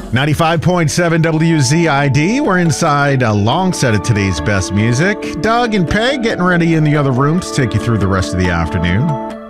95.7 WZID. We're inside a long set of today's best music. Doug and Peg getting ready in the other room to take you through the rest of the afternoon.